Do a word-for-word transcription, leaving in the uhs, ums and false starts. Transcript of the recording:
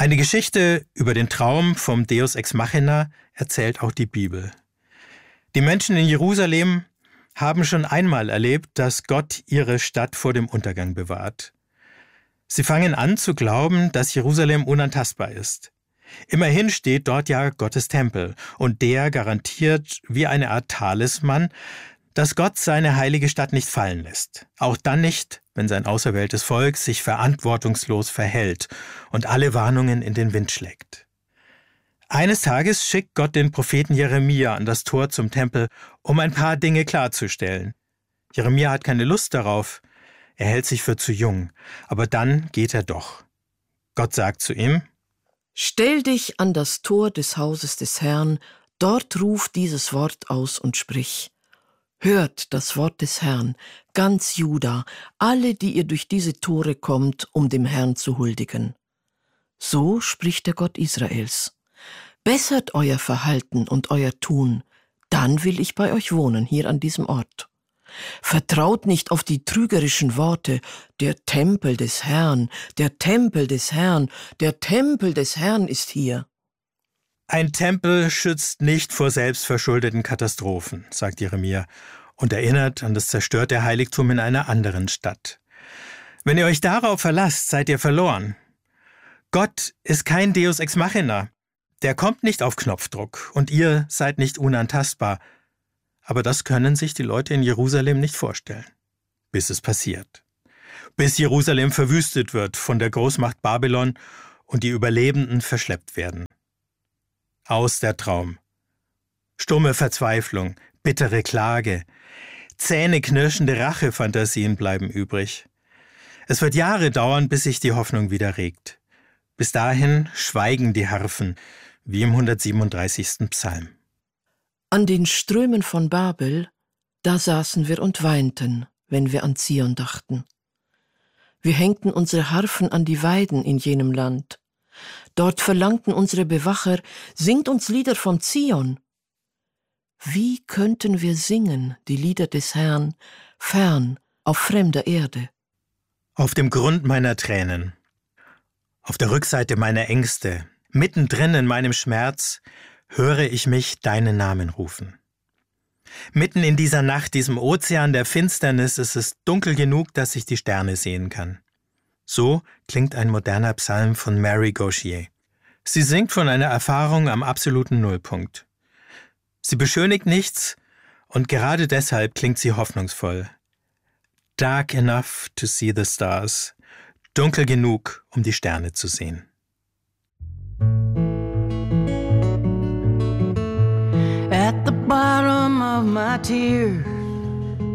Eine Geschichte über den Traum vom Deus ex machina erzählt auch die Bibel. Die Menschen in Jerusalem haben schon einmal erlebt, dass Gott ihre Stadt vor dem Untergang bewahrt. Sie fangen an zu glauben, dass Jerusalem unantastbar ist. Immerhin steht dort ja Gottes Tempel und der garantiert wie eine Art Talisman, dass Gott seine heilige Stadt nicht fallen lässt. Auch dann nicht, wenn sein auserwähltes Volk sich verantwortungslos verhält und alle Warnungen in den Wind schlägt. Eines Tages schickt Gott den Propheten Jeremia an das Tor zum Tempel, um ein paar Dinge klarzustellen. Jeremia hat keine Lust darauf, er hält sich für zu jung, aber dann geht er doch. Gott sagt zu ihm: Stell dich an das Tor des Hauses des Herrn, dort ruf dieses Wort aus und sprich. Hört das Wort des Herrn, ganz Juda, alle, die ihr durch diese Tore kommt, um dem Herrn zu huldigen. So spricht der Gott Israels. Bessert euer Verhalten und euer Tun, dann will ich bei euch wohnen, hier an diesem Ort. Vertraut nicht auf die trügerischen Worte, der Tempel des Herrn, der Tempel des Herrn, der Tempel des Herrn ist hier. Ein Tempel schützt nicht vor selbstverschuldeten Katastrophen, sagt Jeremia und erinnert an das zerstörte Heiligtum in einer anderen Stadt. Wenn ihr euch darauf verlasst, seid ihr verloren. Gott ist kein Deus ex machina. Der kommt nicht auf Knopfdruck und ihr seid nicht unantastbar. Aber das können sich die Leute in Jerusalem nicht vorstellen. Bis es passiert. Bis Jerusalem verwüstet wird von der Großmacht Babylon und die Überlebenden verschleppt werden. Aus der Traum. Stumme Verzweiflung, bittere Klage, zähneknirschende Rachefantasien bleiben übrig. Es wird Jahre dauern, bis sich die Hoffnung wieder regt. Bis dahin schweigen die Harfen, wie im hundertsiebenunddreißigsten Psalm. An den Strömen von Babel, da saßen wir und weinten, wenn wir an Zion dachten. Wir hängten unsere Harfen an die Weiden in jenem Land. Dort verlangten unsere Bewacher, singt uns Lieder vom Zion. Wie könnten wir singen, die Lieder des Herrn, fern, auf fremder Erde? Auf dem Grund meiner Tränen, auf der Rückseite meiner Ängste, mittendrin in meinem Schmerz, höre ich mich deinen Namen rufen. Mitten in dieser Nacht, diesem Ozean der Finsternis, ist es dunkel genug, dass ich die Sterne sehen kann. So klingt ein moderner Psalm von Mary Gauthier. Sie singt von einer Erfahrung am absoluten Nullpunkt. Sie beschönigt nichts und gerade deshalb klingt sie hoffnungsvoll. Dark enough to see the stars. Dunkel genug, um die Sterne zu sehen. At the bottom of my tears,